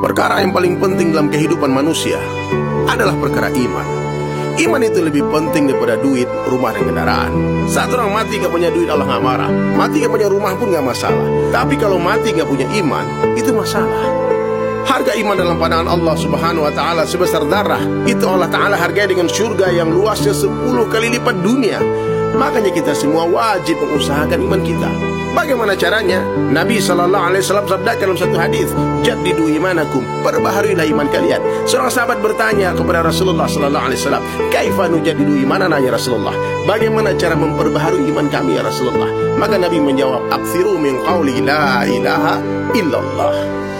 Perkara yang paling penting dalam kehidupan manusia adalah perkara iman. Iman itu lebih penting daripada duit, rumah, dan kendaraan. Saat orang mati gak punya duit, Allah gak marah. Mati gak punya rumah pun gak masalah. Tapi kalau mati gak punya iman, itu masalah. Harga iman dalam pandangan Allah subhanahu wa ta'ala sebesar darah. Itu Allah ta'ala hargai dengan surga yang luasnya 10 kali lipat dunia. Makanya kita semua wajib mengusahakan iman kita. Bagaimana caranya? Nabi SAW sabdakan dalam satu hadis, jaddidu imanakum, perbaharilah iman kalian. Seorang sahabat bertanya kepada Rasulullah SAW, kaifa nujaddidu imanana ya Rasulullah? Bagaimana cara memperbaharui iman kami ya Rasulullah? Maka Nabi menjawab, aktsiru min qawli la ilaha illallah.